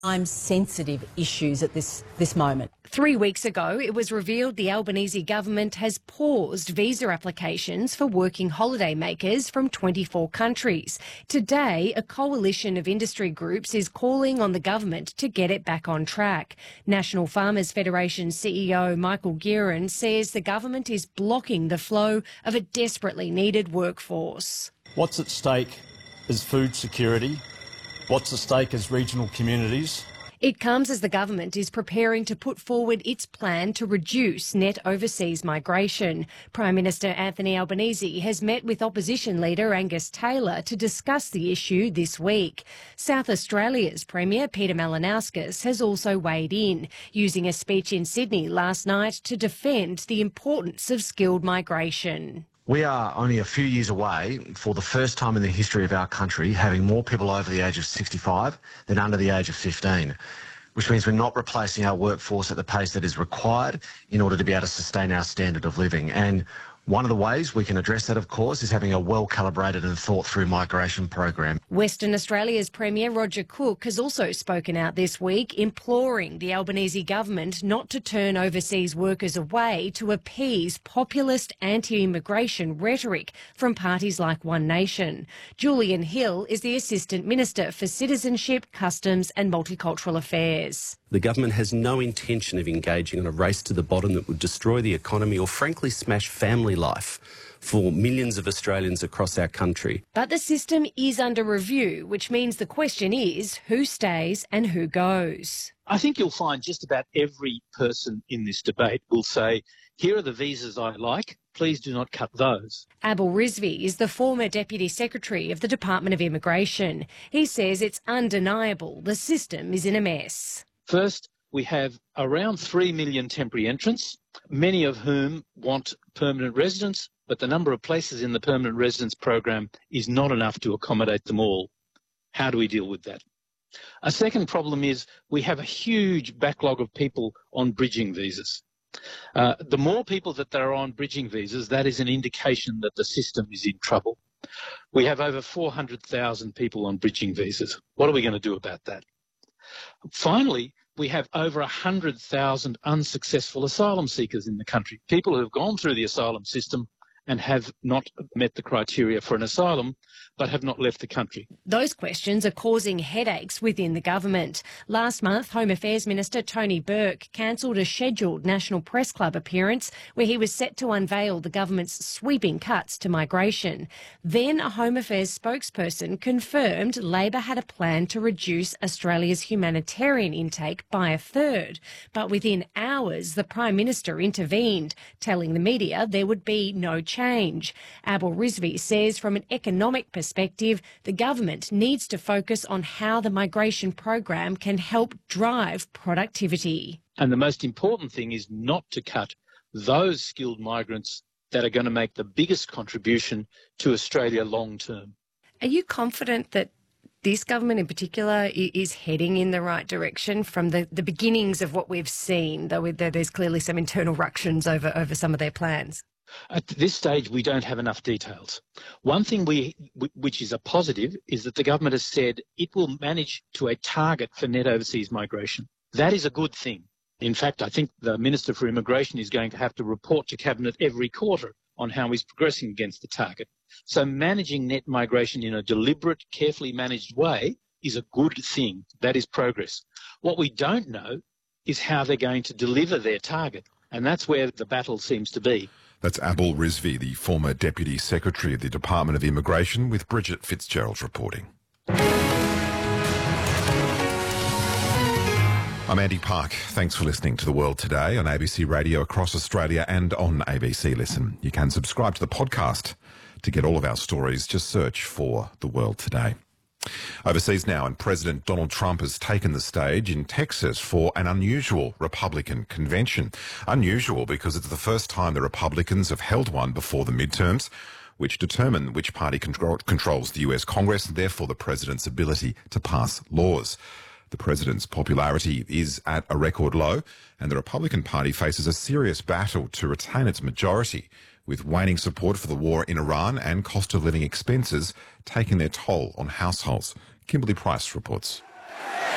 time-sensitive issues at this moment. 3 weeks ago, it was revealed the Albanese government has paused visa applications for working holiday makers from 24 countries. Today, a coalition of industry groups is calling on the government to get it back on track. National Farmers Federation CEO Michael Gearan says the government is blocking the flow of a desperately needed workforce. What's at stake is food security. What's at stake is regional communities. It comes as the government is preparing to put forward its plan to reduce net overseas migration. Prime Minister Anthony Albanese has met with opposition leader Angus Taylor to discuss the issue this week. South Australia's Premier Peter Malinauskas has also weighed in, using a speech in Sydney last night to defend the importance of skilled migration. We are only a few years away, for the first time in the history of our country, having more people over the age of 65 than under the age of 15, which means we're not replacing our workforce at the pace that is required in order to be able to sustain our standard of living. And one of the ways we can address that, of course, is having a well-calibrated and thought-through migration program. Western Australia's Premier Roger Cook has also spoken out this week, imploring the Albanese government not to turn overseas workers away to appease populist anti-immigration rhetoric from parties like One Nation. Julian Hill is the Assistant Minister for Citizenship, Customs and Multicultural Affairs. The government has no intention of engaging in a race to the bottom that would destroy the economy or frankly smash family life for millions of Australians across our country. But the system is under review, which means the question is who stays and who goes. I think you'll find just about every person in this debate will say, here are the visas I like, please do not cut those. Abel Rizvi is the former Deputy Secretary of the Department of Immigration. He says it's undeniable the system is in a mess. First, we have around 3 million temporary entrants, many of whom want permanent residence, but the number of places in the permanent residence program is not enough to accommodate them all. How do we deal with that? A second problem is we have a huge backlog of people on bridging visas. The more people that there are on bridging visas, that is an indication that the system is in trouble. We have over 400,000 people on bridging visas. What are we going to do about that? Finally, we have over 100,000 unsuccessful asylum seekers in the country, people who have gone through the asylum system and have not met the criteria for an asylum, but have not left the country. Those questions are causing headaches within the government. Last month, Home Affairs Minister Tony Burke cancelled a scheduled National Press Club appearance where he was set to unveil the government's sweeping cuts to migration. Then a Home Affairs spokesperson confirmed Labor had a plan to reduce Australia's humanitarian intake by a third. But within hours, the Prime Minister intervened, telling the media there would be no change. Abel Rizvi says from an economic perspective, the government needs to focus on how the migration program can help drive productivity. And the most important thing is not to cut those skilled migrants that are going to make the biggest contribution to Australia long term. Are you confident that this government in particular is heading in the right direction from the beginnings of what we've seen, though there's clearly some internal ructions over some of their plans? At this stage, we don't have enough details. One thing which is a positive is that the government has said it will manage to a target for net overseas migration. That is a good thing. In fact, I think the Minister for Immigration is going to have to report to Cabinet every quarter on how he's progressing against the target. So managing net migration in a deliberate, carefully managed way is a good thing. That is progress. What we don't know is how they're going to deliver their target, and that's where the battle seems to be. That's Abel Rizvi, the former Deputy Secretary of the Department of Immigration, with Bridget Fitzgerald reporting. I'm Andy Park. Thanks for listening to The World Today on ABC Radio across Australia and on ABC Listen. You can subscribe to the podcast to get all of our stories. Just search for The World Today. Overseas now, and President Donald Trump has taken the stage in Texas for an unusual Republican convention. Unusual because it's the first time the Republicans have held one before the midterms, which determine which party controls the US Congress and therefore the president's ability to pass laws. The president's popularity is at a record low, and the Republican Party faces a serious battle to retain its majority, with waning support for the war in Iran and cost of living expenses taking their toll on households. Kimberly Price reports.